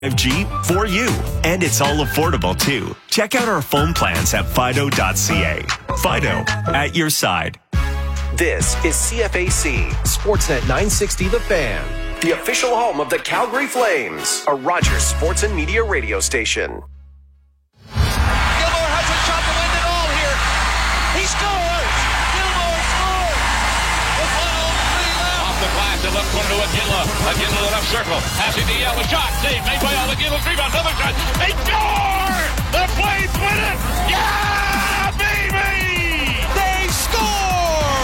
5G for you. And it's all affordable, too. Check out our phone plans at Fido.ca. Fido, at your side. This is CFAC, Sportsnet 960 The Fan, the official home of the Calgary Flames, a Rogers Sports and Media radio station. Gilmore has a shot to win it all here. He scores! Gilmore scores! With 1:03 left. Off the glass, the left corner to Aguila. Aguila to the left circle. Passing to Yell. A shot. Save made by Aguila. Rebound. Another shot. They score! The Flames win it! Yeah, baby! They score!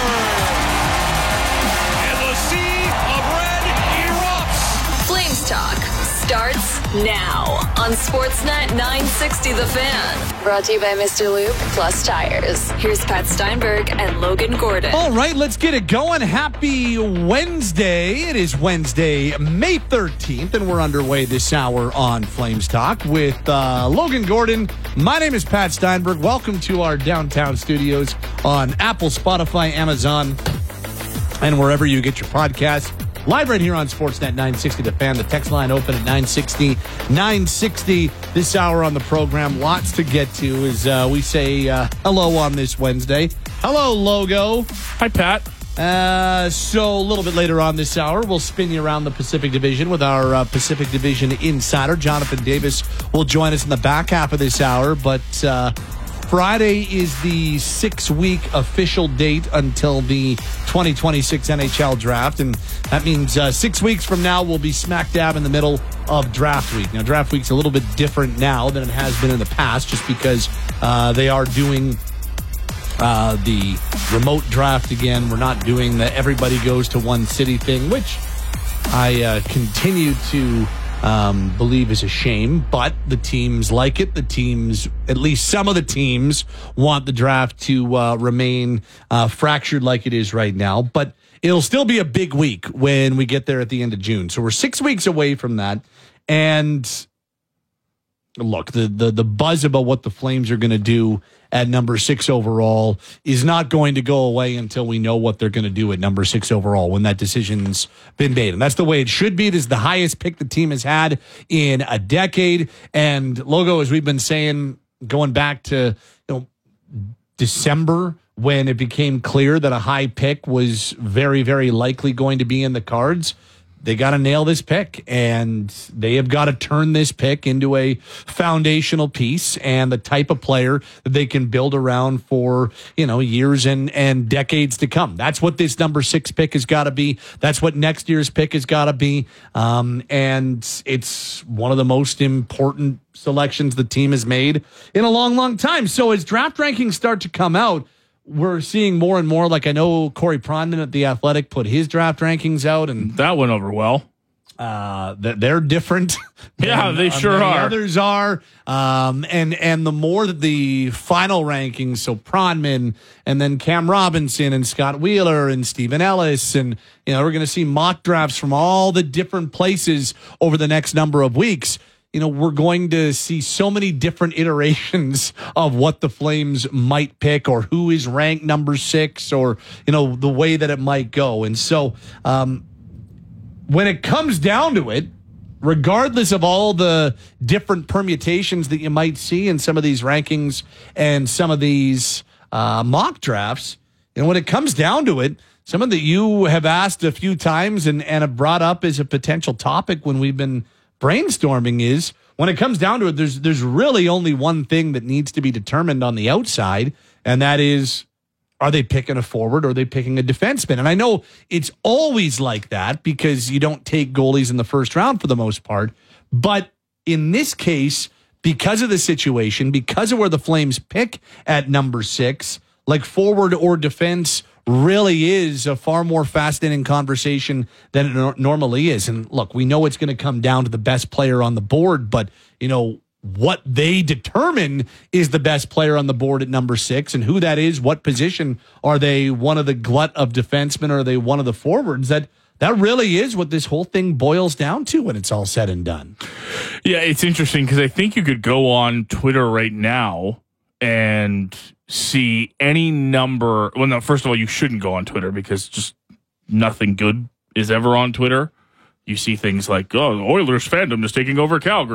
And the sea of red erupts. Flames Talk starts now on Sportsnet 960 The Fan. Brought to you by Mr. Lube Plus Tires. Here's Pat Steinberg and Logan Gordon. All right, let's get it going. Happy Wednesday. It is Wednesday, May 13th, and we're underway this hour on Flames Talk with Logan Gordon. My name is Pat Steinberg. Welcome to our downtown studios on Apple, Spotify, Amazon, and wherever you get your podcasts. Live right here on Sportsnet 960 The Fan. The text line open at 960 this hour on the program. Lots to get to as we say hello on this Wednesday. Hello, Logo. Hi, Pat. So a little bit later on this hour, we'll spin you around the Pacific Division with our Pacific Division insider. Jonathan Davis will join us in the back half of this hour, but Friday is the 6-week official date until the 2026 NHL draft, and that means 6 weeks from now we'll be smack dab in the middle of draft week. Now, draft week's a little bit different now than it has been in the past, just because they are doing the remote draft again. We're not doing the everybody goes to one city thing, which I continue to believe is a shame, but the teams like it. The teams, at least some of the teams, want the draft to remain fractured like it is right now, but it'll still be a big week when we get there at the end of June. So we're 6 weeks away from that, and look, the buzz about what the Flames are going to do at number 6 overall is not going to go away until we know what they're going to do at number 6 overall when that decision's been made. And that's the way it should be. This is the highest pick the team has had in a decade. And Logo, as we've been saying, going back to December, when it became clear that a high pick was very, very likely going to be in the cards, they got to nail this pick, and they have got to turn this pick into a foundational piece and the type of player that they can build around for, years and decades to come. That's what this number 6 pick has got to be. That's what next year's pick has got to be. And it's one of the most important selections the team has made in a long, long time. So as draft rankings start to come out, we're seeing more and more, like I know Corey Pronman at The Athletic put his draft rankings out, and that went over well. They're different. Yeah, they sure are. Others are. And the more that the final rankings, so Pronman and then Cam Robinson and Scott Wheeler and Stephen Ellis, and we're going to see mock drafts from all the different places over the next number of weeks. We're going to see so many different iterations of what the Flames might pick or who is ranked number 6 or, the way that it might go. And so when it comes down to it, regardless of all the different permutations that you might see in some of these rankings and some of these mock drafts, when it comes down to it, someone that you have asked a few times and have brought up as a potential topic when we've been brainstorming is, when it comes down to it, there's really only one thing that needs to be determined on the outside, and that is, are they picking a forward or are they picking a defenseman? And I know it's always like that because you don't take goalies in the first round for the most part, but in this case, because of the situation, because of where the Flames pick at number 6, like forward or defense really is a far more fascinating conversation than it normally is. And look, we know it's going to come down to the best player on the board, but what they determine is the best player on the board at number 6 and who that is, what position. Are they one of the glut of defensemen or are they one of the forwards? That really is what this whole thing boils down to when it's all said and done. Yeah, it's interesting because I think you could go on Twitter right now and see any number. Well, no, first of all, you shouldn't go on Twitter because just nothing good is ever on Twitter. you see things like, oh, Oilers fandom is taking over Calgary.